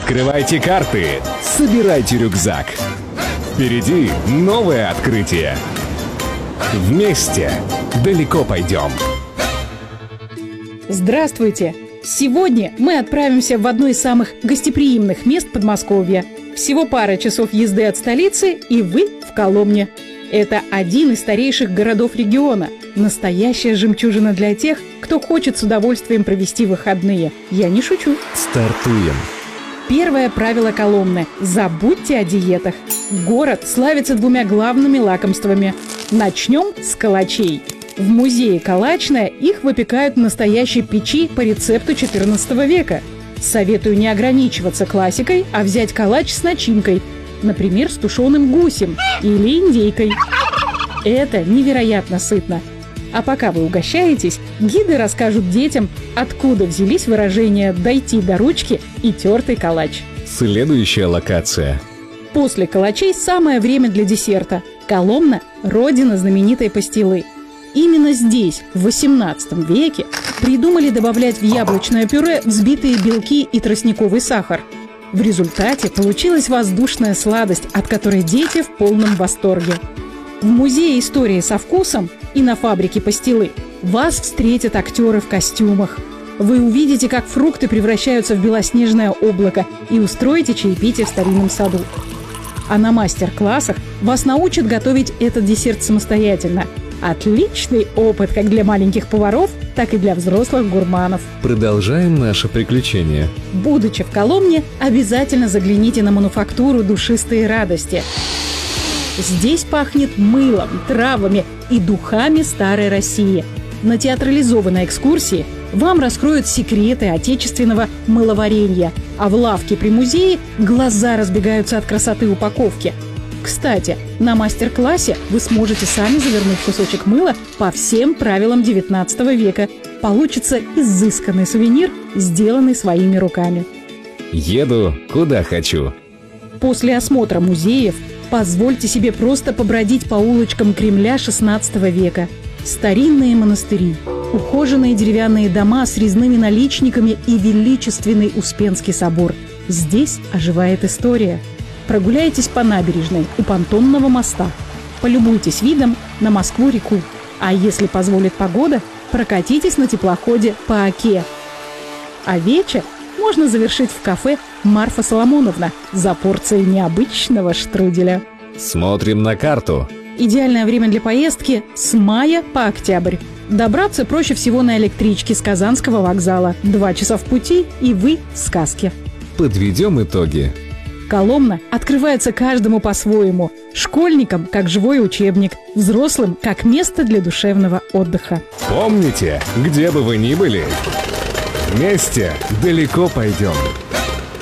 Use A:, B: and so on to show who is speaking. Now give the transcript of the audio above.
A: Открывайте карты, собирайте рюкзак. Впереди новое открытие. Вместе далеко пойдем.
B: Здравствуйте! Сегодня мы отправимся в одно из самых гостеприимных мест Подмосковья. Всего пара часов езды от столицы, и вы в Коломне. Это один из старейших городов региона. Настоящая жемчужина для тех, кто хочет с удовольствием провести выходные. Я не шучу.
A: Стартуем.
B: Первое правило Коломны – забудьте о диетах. Город славится двумя главными лакомствами. Начнем с калачей. В музее «Калачная» их выпекают в настоящей печи по рецепту 14 века. Советую не ограничиваться классикой, а взять калач с начинкой. Например, с тушеным гусем или индейкой. Это невероятно сытно. А пока вы угощаетесь, гиды расскажут детям, откуда взялись выражения «дойти до ручки» и «тертый калач».
A: Следующая локация.
B: После калачей самое время для десерта. Коломна – родина знаменитой пастилы. Именно здесь, в XVIII веке, придумали добавлять в яблочное пюре взбитые белки и тростниковый сахар. В результате получилась воздушная сладость, от которой дети в полном восторге. В музее истории со вкусом и на фабрике пастилы вас встретят актеры в костюмах. Вы увидите, как фрукты превращаются в белоснежное облако, и устроите чаепитие в старинном саду. А на мастер-классах вас научат готовить этот десерт самостоятельно. Отличный опыт как для маленьких поваров, так и для взрослых гурманов.
A: Продолжаем наше приключение.
B: Будучи в Коломне, обязательно загляните на мануфактуру «Душистые радости». Здесь пахнет мылом, травами и духами старой России. На театрализованной экскурсии вам раскроют секреты отечественного мыловаренья, а в лавке при музее глаза разбегаются от красоты упаковки. Кстати, на мастер-классе вы сможете сами завернуть кусочек мыла по всем правилам 19 века. Получится изысканный сувенир, сделанный своими руками.
A: Еду куда хочу.
B: После осмотра музеев позвольте себе просто побродить по улочкам Кремля XVI века. Старинные монастыри, ухоженные деревянные дома с резными наличниками и величественный Успенский собор. Здесь оживает история. Прогуляйтесь по набережной у понтонного моста. Полюбуйтесь видом на Москву-реку. А если позволит погода, прокатитесь на теплоходе по Оке. А вечер можно завершить в кафе «Марфа Соломоновна» за порцией необычного штруделя.
A: Смотрим на карту.
B: Идеальное время для поездки с мая по октябрь. Добраться проще всего на электричке с Казанского вокзала. 2 часа в пути, и вы в сказке.
A: Подведем итоги.
B: Коломна открывается каждому по-своему. Школьникам – как живой учебник, взрослым – как место для душевного отдыха.
A: Помните, где бы вы ни были, вместе далеко пойдем.